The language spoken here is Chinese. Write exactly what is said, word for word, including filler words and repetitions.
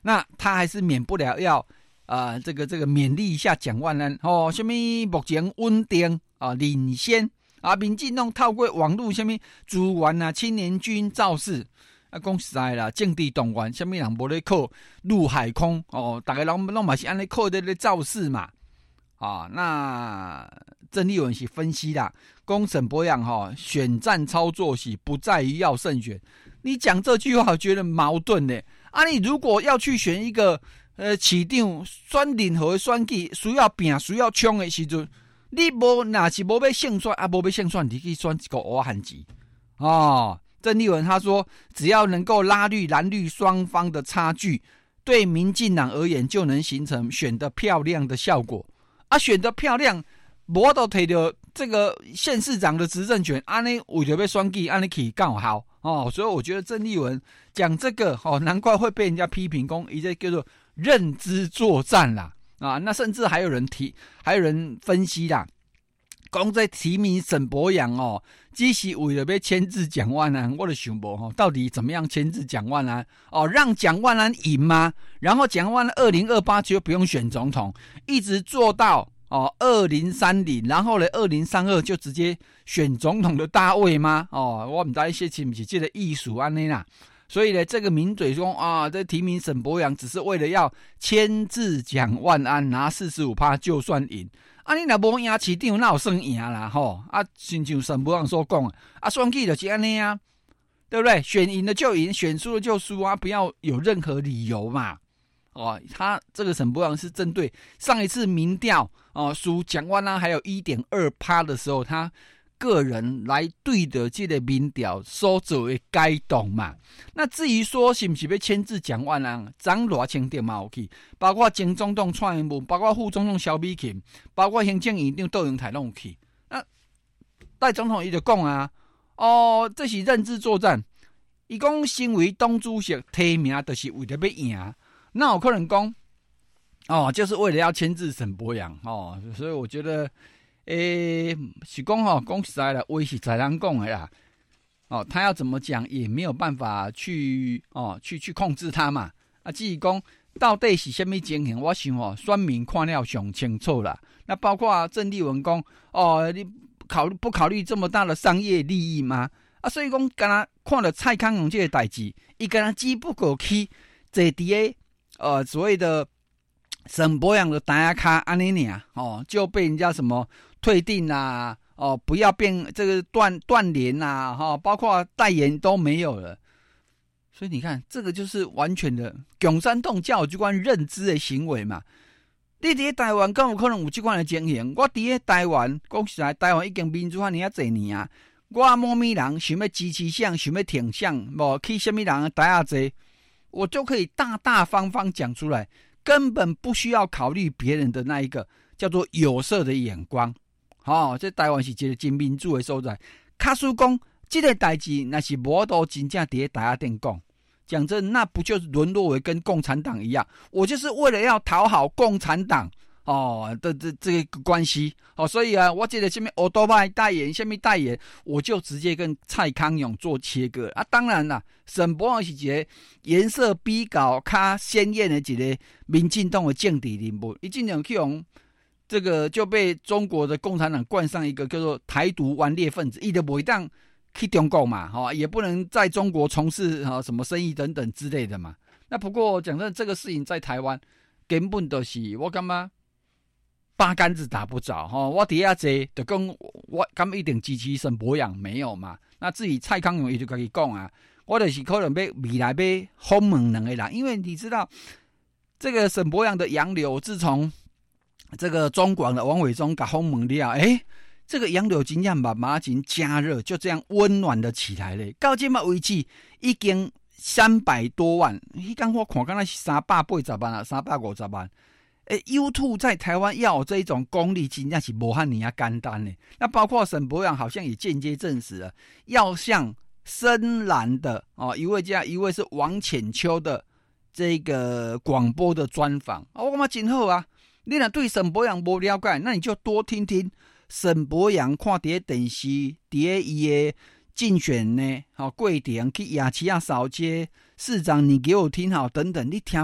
那他还是免不了要呃这个这个勉励一下蒋万安哦，什么目前稳定啊领先啊，民进党透过网络什么资源啊青年军造势。啊，讲实在啦，政治动员，什么人无咧靠陆海空哦？大家拢拢嘛是安尼靠在咧造势嘛。啊，那郑丽文是分析啦，讲沈伯洋哈选战操作是不在于要胜选。你讲这句话，我觉得矛盾呢。啊，你如果要去选一个呃市长选任何的选举，需要拼、需要冲的时阵，你无若是无要胜选啊，无要胜选，你去选一个乌汉子哦。郑丽文他说，只要能够拉绿蓝绿双方的差距，对民进党而言就能形成选得漂亮的效果。啊，选得漂亮，无都摕到这个县市长的执政权，安尼为着要选举，安尼去刚好哦。所以我觉得郑丽文讲这个哦，难怪会被人家批评，讲一个叫做认知作战啦啊。那甚至还有人提，还有人分析啦。讲在提名沈伯洋哦，只是为了要牵制蒋万安，我就想不哦，到底怎么样牵制蒋万安哦，让蒋万安赢吗？然后蒋万安二零二八就不用选总统，一直做到哦二零三零，然后呢二零三二就直接选总统的大位吗？哦，我不知道一些是不是这个艺术安尼啦。所以呢，这个名嘴说啊，这提名沈伯洋只是为了要牵制蒋万安，拿 百分之四十五 就算赢。啊，你若无赢市长，哪有算赢啦？吼啊，亲像沈伯洋所讲啊，选举就是安尼啊，对不对？选赢了就赢，选输了就输啊，不要有任何理由嘛。哦，他这个沈伯洋是针对上一次民调哦输蒋万安还有 百分之一点二 的时候，他个人来对的这个民调所做的改动嘛。那至于说是不是要牵制蒋万安，张罗清点嘛有去，包括前总统蔡英文，包括副总统萧美琴，包括行政院长杜永泰拢有去。那戴总统伊就讲啊，哦，这是认知作战。伊讲身为党主席提名，就是为了要赢。那有可能讲，哦，就是为了要牵制沈伯洋哦。所以我觉得。诶，是讲吼，讲实在的，话是才能讲的啦。哦，他要怎么讲也没有办法去哦，去去控制他嘛。啊，至于讲到底是什么情形，我想哦，选民看了上清楚啦。那包括郑丽文讲哦，你考虑不考虑这么大的商业利益吗？啊，所以讲，刚才看了蔡康永这个代志，伊刚才只不过去坐伫个呃所谓的沈伯洋的大家卡安尼尔哦，就被人家什么。退订啊，哦，不要变这个断断联啊，哈、哦，包括代言都没有了，所以你看，这个就是完全的共产党教育机关认知的行为嘛。你伫台湾更有可能有这款的情形？我伫台湾，讲实在，台湾已经民主化尔侪年啊，我某咪人想要支持谁，想要挺谁，无去什么人的台下坐，我就可以大大方方讲出来，根本不需要考虑别人的那一个叫做有色的眼光。哦，这台湾是一个真民主的所在。假使讲这个代志，那是无都真正伫台下顶讲，讲真，那不就是沦落为跟共产党一样？我就是为了要讨好共产党哦的这这个关系哦，所以啊，我这个什么欧多拜代言，什么代言，我就直接跟蔡康永做切割啊。当然啦，沈伯洋是一个颜色比较较鲜艳的一个民进党的政治人物，伊尽量去用。这个就被中国的共产党冠上一个叫做台独顽劣分子，伊就不当去中国嘛，哈、哦，也不能在中国从事哈、哦、什么生意等等之类的嘛。那不过讲真，这个事情在台湾根本都是我感觉八竿子打不着哈、哦。我底下坐就跟我敢一定支持沈伯洋没有嘛？那至于蔡康永也就跟伊讲啊，我就是可能要未来要访问两个人，因为你知道这个沈伯洋的洋流自从。这个中广的王伟忠给轰猛料，哎，这个洋流真正慢慢真加热，就这样温暖的起来了。到今嘛为止已经三百多万，迄天我看刚才是三百八十万啊，三百五十万。诶 ，YouTube 在台湾要有这一种功力，真正是无汉尼亚简单的。那包括沈伯洋好像也间接证实了，要像深蓝的哦，一位这样，一位是王浅秋的这个广播的专访，哦，我感觉真好啊。你若对沈伯洋无了解，那你就多听听沈伯洋看伫电视，伫伊的竞选呢，好过程去亚齐亚扫街市长，你给我听好等等，你听